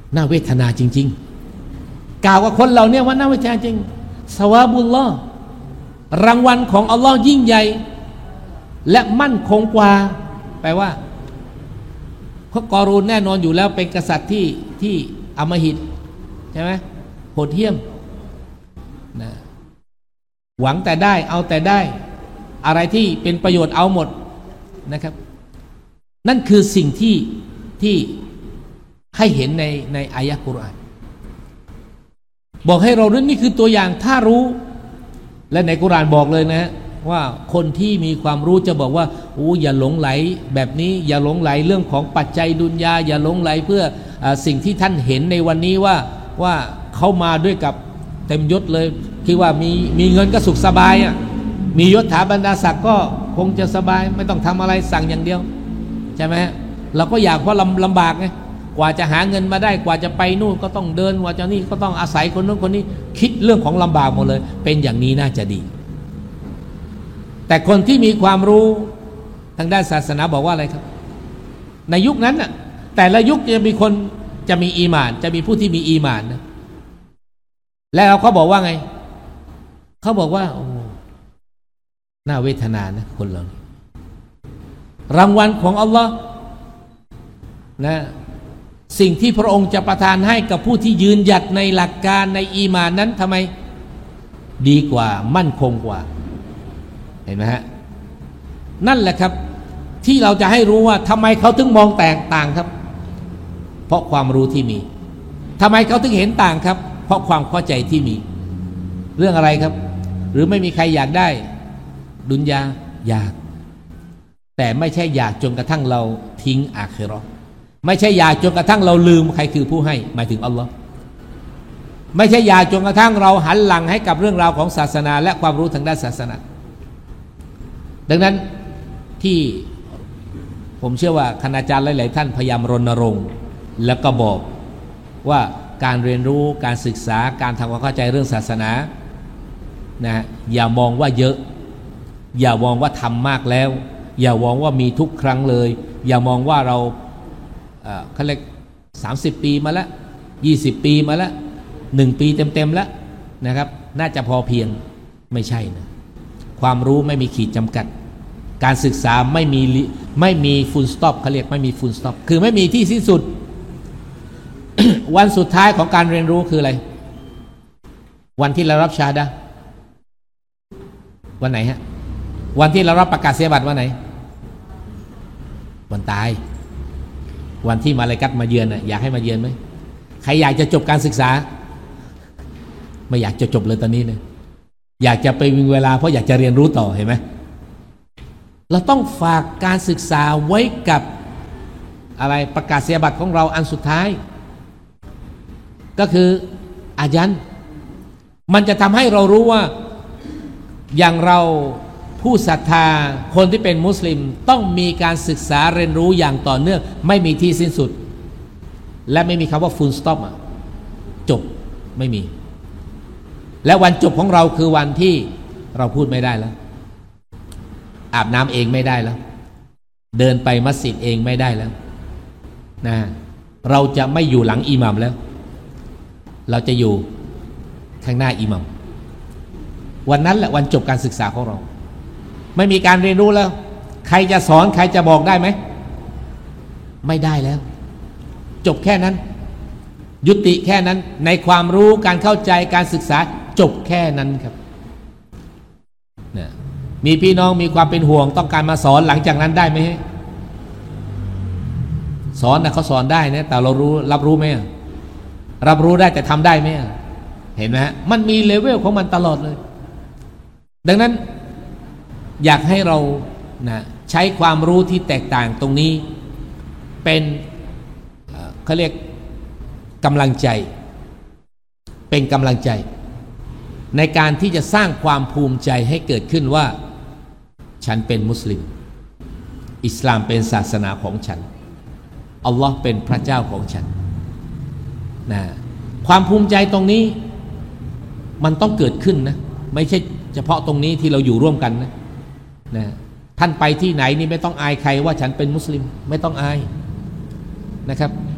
น่าเวทนาจริงๆกล่าวกับคนเหล่านี้ว่าน่าเวทนาจริงสวาบุลลอฮ์รางวัลของอัลลอฮ์ยิ่งใหญ่และมั่นคงกว่าแปลว่าเพราะกอรูนแน่นอนอยู่แล้วเป็นกษัตริย์ที่อำมหิตใช่ไหมโหดเหี้ยมนะหวังแต่ได้เอาแต่ได้อะไรที่เป็นประโยชน์เอาหมดนะครับนั่นคือสิ่งที่ให้เห็นในอายะห์กุรอานบอกให้เรารู้นี่คือตัวอย่างถ้ารู้และในกุรอานบอกเลยนะว่าคนที่มีความรู้จะบอกว่าอย่าหลงไหลแบบนี้อย่าหลงไหลเรื่องของปัจจัยดุนยาอย่าหลงไหลเพื่อสิ่งที่ท่านเห็นในวันนี้ว่าเขามาด้วยกับเต็มยศเลยคิดว่ามีเงินก็สุขสบายอ่ะมียศถาบรรดาศักดิ์ก็คงจะสบายไม่ต้องทำอะไรสั่งอย่างเดียวใช่ไหมเราก็อยากเพราะลำบากไงกว่าจะหาเงินมาได้กว่าจะไปนู่นก็ต้องเดินกว่าจะนี่ก็ต้องอาศัยคนนู้นคนนี้คิดเรื่องของลำบากหมดเลยเป็นอย่างนี้น่าจะดีแต่คนที่มีความรู้ทางด้านศาสนาบอกว่าอะไรครับในยุคนั้นน่ะแต่ละยุคจะมีคนจะมีอีหม่านจะมีผู้ที่มีอีหม่านนะแล้วเขาบอกว่าไงเขาบอกว่าโอ้น่าเวทนานะคนเรารางวัลของอัลลอฮ์นะสิ่งที่พระองค์จะประทานให้กับผู้ที่ยืนหยัดในหลักการในอีหม่านนั้นทำไมดีกว่ามั่นคงกว่าเห็นไหมฮะนั่นแหละครับที่เราจะให้รู้ว่าทำไมเขาถึงมองแตกต่างครับเพราะความรู้ที่มีทำไมเขาถึงเห็นต่างครับเพราะความเข้าใจที่มีเรื่องอะไรครับหรือไม่มีใครอยากได้ดุนยาอยากแต่ไม่ใช่อยากจนกระทั่งเราทิ้งอาคิเราะห์ไม่ใช่อยากจนกระทั่งเราลืมใครคือผู้ให้หมายถึงอัลลอฮ์ไม่ใช่อยากจนกระทั่งเราหันหลังให้กับเรื่องราวของศาสนาและความรู้ทางด้านศาสนาดังนั้นที่ผมเชื่อว่าคณาจารย์หลายๆท่านพยายามรณรงค์แล้วก็บอกว่าการเรียนรู้การศึกษาการทำความเข้าใจเรื่องศาสนานะอย่ามองว่าเยอะอย่ามองว่าทำมากแล้วอย่ามองว่ามีทุกครั้งเลยอย่ามองว่าเราเขาเรียก30 ปีมาแล้ว20 ปีมาแล้ว1 ปีเต็มๆแล้วนะครับน่าจะพอเพียงไม่ใช่นะความรู้ไม่มีขีดจำกัดการศึกษาไม่มีฟูลสต็อปเขาเรียกไม่มีฟูลสต็อปคือไม่มีที่สิ้นสุด วันสุดท้ายของการเรียนรู้คืออะไรวันที่เรารับชาดะห์วันไหนฮะวันที่เรารับประกาศนียบัตรวันไหนวันตายวันที่มาลาอิกะฮ์มาเยือนน่ะอยากให้มาเยือนไหมใครอยากจะจบการศึกษาไม่อยากจะจบเลยตอนนี้เนี่ยอยากจะไปมีเวลาเพราะอยากจะเรียนรู้ต่อเห็นไหมเราต้องฝากการศึกษาไว้กับอะไรประกาศนียบัตรของเราอันสุดท้ายก็คืออาญันมันจะทำให้เรารู้ว่าอย่างเราผู้ศรัทธาคนที่เป็นมุสลิมต้องมีการศึกษาเรียนรู้อย่างต่อเนื่องไม่มีที่สิ้นสุดและไม่มีคำว่า full stop จบไม่มีและวันจบของเราคือวันที่เราพูดไม่ได้แล้วอาบน้ำเองไม่ได้แล้วเดินไปมัสยิดเองไม่ได้แล้วนะเราจะไม่อยู่หลังอิหมัมแล้วเราจะอยู่ข้างหน้าอิหมัมวันนั้นแหละวันจบการศึกษาของเราไม่มีการเรียนรู้แล้วใครจะสอนใครจะบอกได้ไหมไม่ได้แล้วจบแค่นั้นยุติแค่นั้นในความรู้การเข้าใจการศึกษาจบแค่นั้นครับนะมีพี่น้องมีความเป็นห่วงต้องการมาสอนหลังจากนั้นได้ไหมสอนนะเขาสอนได้นะแต่เรารู้รับรู้ไหมรับรู้ได้แต่ทำได้ไหมเห็นไหมฮะมันมีเลเวลของมันตลอดเลยดังนั้นอยากให้เรานะใช้ความรู้ที่แตกต่างตรงนี้เป็นเขาเรียกกำลังใจเป็นกำลังใจในการที่จะสร้างความภูมิใจให้เกิดขึ้นว่าฉันเป็นมุสลิมอิสลามเป็นศาสนาของฉันอัลลอฮ์เป็นพระเจ้าของฉันนะความภูมิใจตรงนี้มันต้องเกิดขึ้นนะไม่ใช่เฉพาะตรงนี้ที่เราอยู่ร่วมกันนะท่านไปที่ไหนนี่ไม่ต้องอายใครว่าฉันเป็นมุสลิมไม่ต้องอายนะครับ